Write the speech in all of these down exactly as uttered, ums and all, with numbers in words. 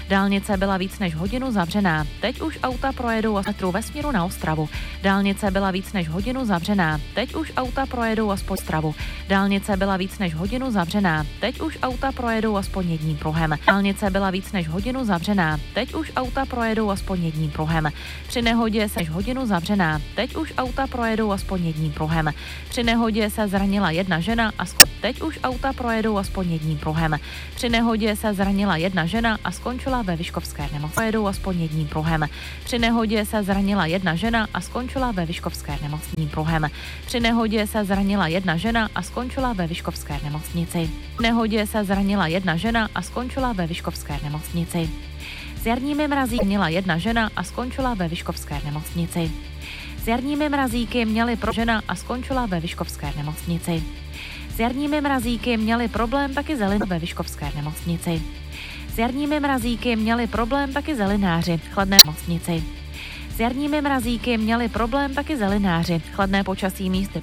Dálnice byla víc než hodinu zavřená. Teď už auta projedou z metru ve směru na Ostravu. Dálnice byla víc než hodinu zavřená. Teď už auta projedou aspoň Ostravu. Dálnice byla víc než hodinu zavřená. Teď už auta projedou aspoň jedním pruhem. Dálnice byla víc než hodinu zavřená. Teď už auta projedou aspoň jedním pruhem. Při nehodě se než hodinu zavřená. Teď už auta projedou aspoň jedním pruhem. Při nehodě se zranila jedna žena a sko- teď už auta projedou aspoň jedním pruhem. Při nehodě se zranila jedna žena a skončila ve Vyškovské nemocnici. Projedou aspoň jedním pruhem. Při nehodě se zranila jedna žena a skončila ve Vyškovské nemocnici. Pruhem. Při nehodě se zranila jedna žena a skončila ve Vyškovské nemocnici. V nehodě se zranila jedna žena a skončila ve Vyškovské nemocnici. S jarními mrazíky měla jedna žena a skončila ve Vyškovské nemocnici. S jarními mrazíky měli pro žena a skončila ve Vyškovské nemocnici. S jarními mrazíky měli problém taky zelin ve Vyškovské nemocnici. S jarními mrazíky měli problém taky zelináři v chladné nemocnici. S jarními mrazíky měli problém taky zelináři, chladné počasí místy.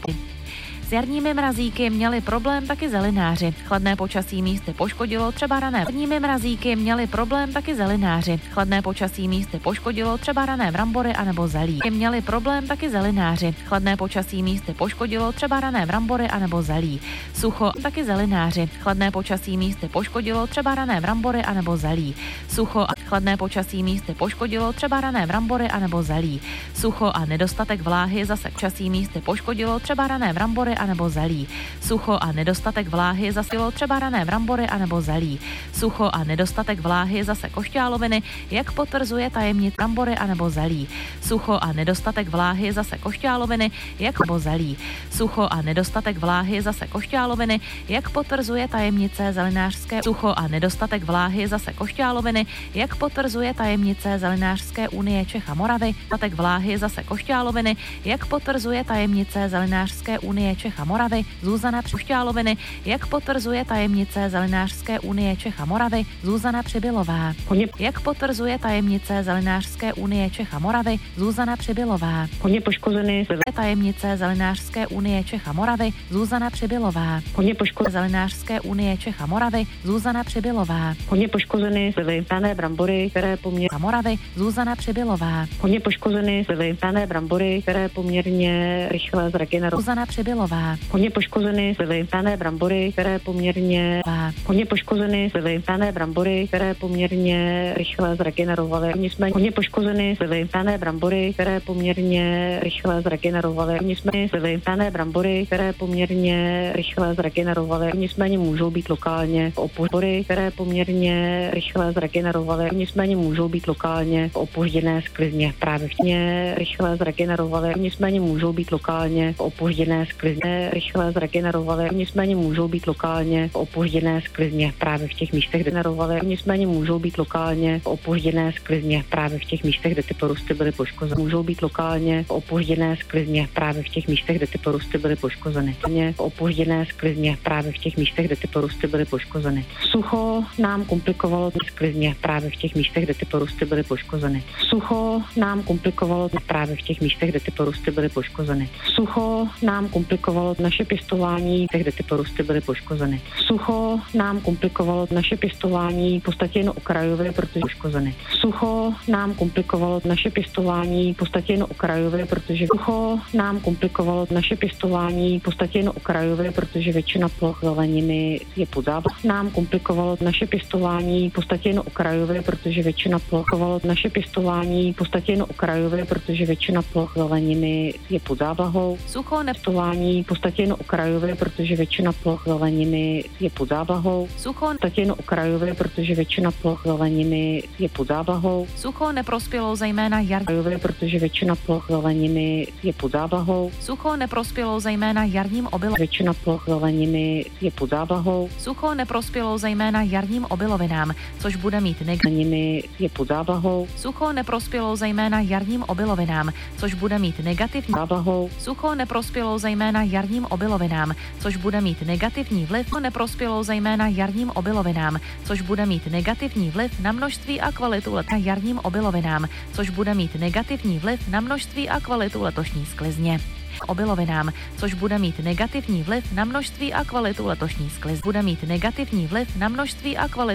S jarními mrazíky měli problém taky zelináři, chladné počasí místy poškodilo třeba rané. S jarními mrazíky měli problém taky zelináři, chladné počasí místy poškodilo třeba rané brambory anebo zelí. Měli problém taky zelináři, chladné počasí místy poškodilo třeba rané brambory anebo zelí. Sucho taky zelináři, chladné počasí místy poškodilo třeba rané brambory anebo zelí. Sucho a chladné počasí místy poškodilo třeba rané brambory anebo zelí. Sucho a nedostatek vláhy zase počasí místy poškodilo třeba rané brambory anebo zelí. Sucho a nedostatek vláhy zasilo třeba rané brambory anebo zelí. Sucho a nedostatek vláhy zase košťáloviny, jak potvrzuje tajemnice brambory anebo zelí. Sucho a nedostatek vláhy zase košťáloviny, jak nebo zelí. Sucho a nedostatek vláhy zase košťáloviny, jak potvrzuje tajemnice zelenářské. Sucho a nedostatek vláhy zase košťáloviny, jak potvrzuje tajemnice Zelenářské unie Čech a Moravy. Nedostatek vláhy zase košťáloviny, jak potvrzuje tajemnice Zelenářské unie Čech a Moravy, Zuzana Košťáloviny, jak potvrzuje tajemnice Zelenářské unie Čech a Moravy, Zuzana Přibylová. Jak potvrzuje tajemnice Zelenářské unie Čech a Moravy, Zuzana Přibylová. Hodně poškozený. Tajemnice Zelenářské unie Čech a Moravy, Zuzana Přibylová. Hodně poškozený. Zelenářské unie Čech a Moravy, Zuzana Přibylová. Hodně poškozený. Dané brambory, které poměrně a Moravy, Zuzana Přibylová. Hodně poškozený. Dané brambory, které poměrně rychle zregenerovaly. Zuzana Přibylová. Hodně poškozený. Dané brambory, které poměrně hodně poškozený. Dané brambory, které poměrně rychle zregenerovaly. Nicméně hodně poškozený. Dané brambory, které poměrně rychle zregenerovaly. Nicméně dané brambory, které poměrně rychle zregenerovaly. Nicméně můžou být lokálně opožděné, které poměrně rychle zregenerovaly. Nicméně můžou být lokálně opožděné sklizně právě v těch rychle zregenerovaly. Nicméně můžou být lokálně opožděné sklizně rychle zregenerovaly. Nicméně můžou být lokálně opožděné sklizně právě v těch místech, kde generovaly. Nicméně můžou být lokálně opožděné sklizně právě v těch místech, kde ty porosty byly poškozeny. Můžou být lokálně opožděné sklizně právě v těch místech, kde ty porosty byly poškozeny. Opožděné sklizně právě v těch místech, kde ty porosty byly poškozeny. Sucho nám komplikovalo sklizně právě v těch místech, kde ty porosty byly poškozeny. Sucho nám komplikovalo právě v těch místech, kde ty porosty byly poškozeny. Sucho nám komplikovalo naše pěstování, kde ty porosty byly poškozeny. Sucho nám komplikovalo naše pěstování v podstatě jen okrajově, protože poškozeny. Sucho nám komplikovalo naše pěstování v podstatě jen okrajově, protože sucho nám komplikovalo naše pěstování v podstatě jen okrajově, protože většina ploch zeleniny je pod závahou. Nám komplikovalo naše pěstování v podstatě jen okrajově, protože většina ploch naše pěstování v podstatě jen okrajově, protože většina ploch zeleniny je pod závahou. Sucho nepěstování v podstatě jen okrajově, protože většina ploch zeleniny je pod závahou. Sucho v podstatě jen okrajově, protože většina ploch zeleniny je pod závahou. Sucho neprospělo zejména jarním, protože většina ploch zeleniny je pod závahou. Sucho neprospělo zejména jarním obilovinám. Většina ploch zeleniny je pod závahou. Sucho neprospělo zejména jarním obilovinám, což bude mít negativní je pod závahou. Sucho neprospělo zejména jarním obilovinám, což bude mít negativní závahou. Sucho neprospělo zejména jarním obilovinám, což bude mít negativní vliv. Neprospělo zejména jarním obilovinám, což bude mít negativní vliv na množství a kvalitu let jarním obilovinám, což bude mít negativní vliv na množství a kvalitu letošní sklizně. Obilovinám, což bude mít negativní vliv na množství a kvalitu letošní sklizně. Bude mít negativní vliv na množství a kvalitu